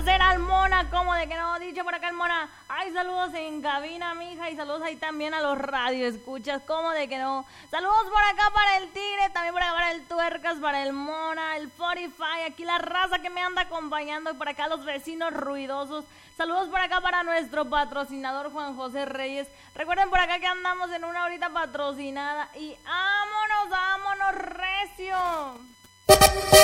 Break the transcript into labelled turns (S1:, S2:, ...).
S1: complacer al Mona, como de que no, dicho por acá el Mona. Ay, saludos en cabina, mija, y saludos ahí también a los radioescuchas, como de que no. Saludos por acá para el Tigre, también por acá para el Tuercas, para el Mona, el 45, aquí la raza que me anda acompañando, y por acá los vecinos ruidosos. Saludos por acá para nuestro patrocinador Juan José Reyes. Recuerden por acá que andamos en una horita patrocinada y vámonos recio.